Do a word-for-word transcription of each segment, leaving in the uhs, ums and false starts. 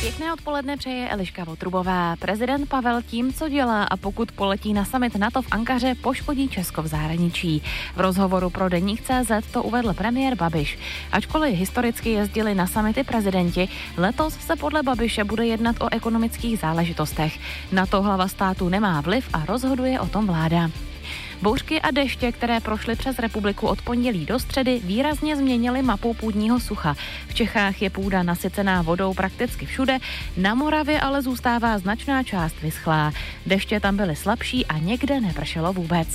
Pěkné odpoledne přeje Eliška Votrubová. Prezident Pavel tím, co dělá a pokud poletí na summit NATO v Ankaře, poškodí Česko v zahraničí. V rozhovoru pro Deník tečka cé zet to uvedl premiér Babiš. Ačkoliv historicky jezdili na summity prezidenti, letos se podle Babiše bude jednat o ekonomických záležitostech. Na to hlava státu nemá vliv a rozhoduje o tom vláda. Bouřky a deště, které prošly přes republiku od pondělí do středy, výrazně změnily mapu půdního sucha. V Čechách je půda nasycená vodou prakticky všude, na Moravě ale zůstává značná část vyschlá. Deště tam byly slabší a někde nepršelo vůbec.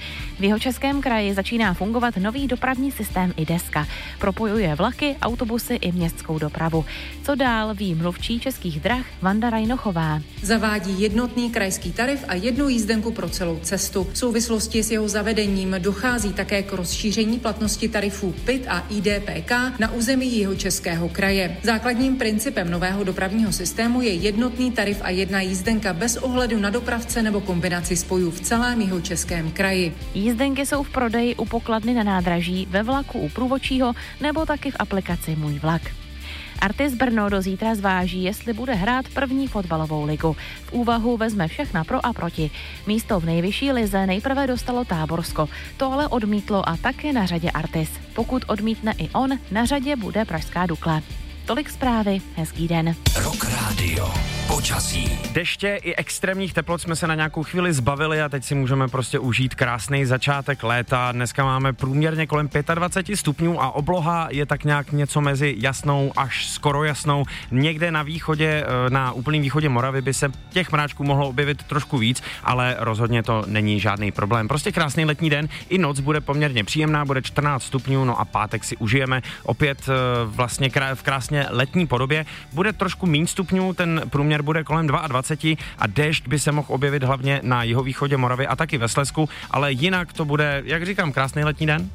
V Jihočeském kraji začíná fungovat nový dopravní systém iDeska. Propojuje vlaky, autobusy i městskou dopravu. Co dál, ví mluvčí Českých drah Vanda Rajnochová. Zavádí jednotný krajský tarif a jednu jízdenku pro celou cestu. V souvislosti s jeho zavedením dochází také k rozšíření platnosti tarifů P I T a I D P K na území Jihočeského kraje. Základním principem nového dopravního systému je jednotný tarif a jedna jízdenka bez ohledu na dopravce nebo kombinaci spojů v celém Jihočeském kraji. Jízdenky jsou v prodeji u pokladny na nádraží, ve vlaku u průvodčího nebo taky v aplikaci Můj vlak. Artis Brno do zítra zváží, jestli bude hrát první fotbalovou ligu. V úvahu vezme všechna pro a proti. Místo v nejvyšší lize nejprve dostalo Táborsko. To ale odmítlo a tak je na řadě Artis. Pokud odmítne i on, na řadě bude pražská Dukla. Tolik zprávy, hezký den. Rock Radio. Počasí. Deště i extrémních teplot jsme se na nějakou chvíli zbavili a teď si můžeme prostě užít krásný začátek léta. Dneska máme průměrně kolem dvacet pět stupňů a obloha je tak nějak něco mezi jasnou až skoro jasnou. Někde na východě, na úplném východě Moravy by se těch mráčků mohlo objevit trošku víc, ale rozhodně to není žádný problém. Prostě krásný letní den, i noc bude poměrně příjemná, bude čtrnáct stupňů, no a pátek si užijeme opět vlastně v krásně letní podobě. Bude trošku méně stupňů, ten průměr bude kolem dvacet dva a déšť by se mohl objevit hlavně na jihovýchodě Moravy a taky ve Slezsku, ale jinak to bude, jak říkám, krásný letní den.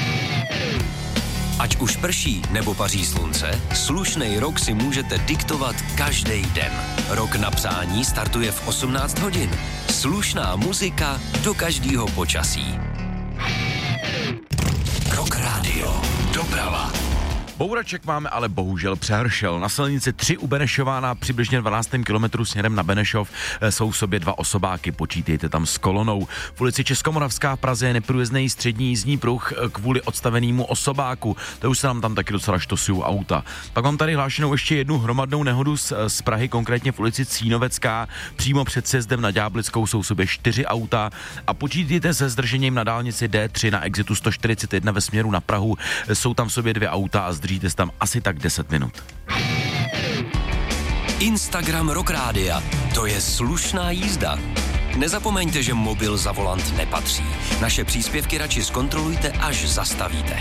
Ať už prší nebo paří slunce, slušnej rok si můžete diktovat každý den. Rok na přání startuje v osmnáct hodin. Slušná muzika do každého počasí. Rock Radio. Doprava. Bouraček máme ale bohužel přehršel. Na silnici tři u Benešova na přibližně dvanáctém kilometru směrem na Benešov jsou v sobě dva osobáky, počítejte tam s kolonou. V ulici Českomoravská v Praze je neprůjezdný střední jízdní pruh kvůli odstavenému osobáku. To už se nám tam taky docela štosují auta. Pak mám tady hlášenou ještě jednu hromadnou nehodu z, z Prahy, konkrétně v ulici Cínovecká. Přímo před sjezdem na Ďáblickou jsou v sobě čtyři auta a počítejte se zdržením na dálnici D tři na exitu sto čtyřicet jedna ve směru na Prahu. Jsou tam v sobě dvě auta a zdržíte se tam asi tak deset minut. Instagram Rock Rádia. To je slušná jízda. Nezapomeňte, že mobil za volant nepatří. Naše příspěvky radši zkontrolujte, až zastavíte.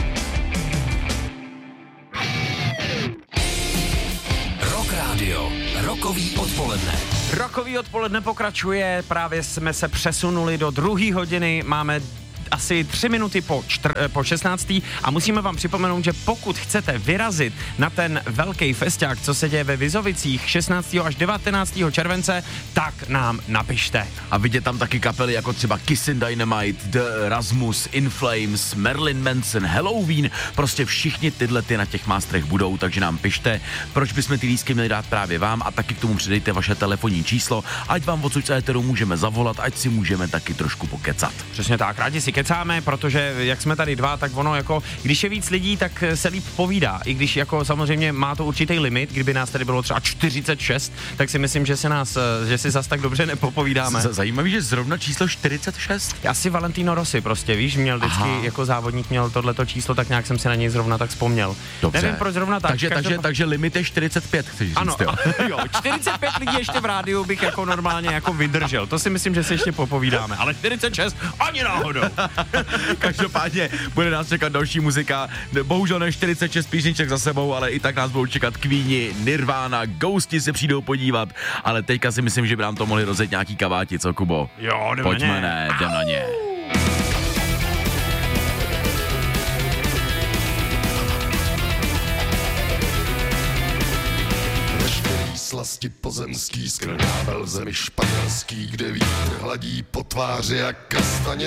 Rock Radio. Rokový odpoledne. Rokový odpoledne pokračuje, právě jsme se přesunuli do druhé hodiny, máme asi tři minuty po, čtr, po šestnácté a musíme vám připomenout, že pokud chcete vyrazit na ten velký festiák, co se děje ve Vizovicích šestnáctého až devatenáctého července, tak nám napište. A vidět tam taky kapely jako třeba Kiss and Dynamite, The Rasmus, In Flames, Marilyn Manson, Halloween, prostě všichni tyhle ty na těch mástrech budou, takže nám pište, proč bychom ty lístky měli dát právě vám a taky k tomu přidejte vaše telefonní číslo, ať vám odsud z éteru můžeme zavolat, ať si můžeme taky trošku pokecat. Přesně tak, rádi si kecáme, protože jak jsme tady dva, tak ono jako, když je víc lidí, tak se líp povídá. I když jako samozřejmě má to určitý limit, kdyby nás tady bylo třeba čtyřicet šest, tak si myslím, že si nás, že si zas tak dobře nepopovídáme. Z- zajímavý, že zrovna číslo čtyřicet šest? Asi Valentino Rossi prostě, víš, měl vždycky Aha. jako závodník měl tohleto číslo, tak nějak jsem si na něj zrovna tak vzpomněl. Dobře. Nevím, proč zrovna tak. Takže, takže, takže limit je čtyřicet pět, chceš říct, ano, jo? jo, čtyřicet pět lidí ještě v rádiu bych jako normálně jako vydržel. To si myslím, že si ještě popovídáme, ale čtyřicet šest ani náhodou. Každopádně bude nás čekat další muzika. Bohužel ne čtyřicet šest písniček za sebou, ale i tak nás budou čekat Queeni, Nirvana, Ghosti se přijdou podívat, ale teďka si myslím, že by nám to mohli rozjet nějaký kaváti, co Kubo? Jo, jdeme Pojďme, ne, jdem na ně. Slasti pozemský, skrnável zemi španělský, kde vítr hladí po tváři jak kastaně.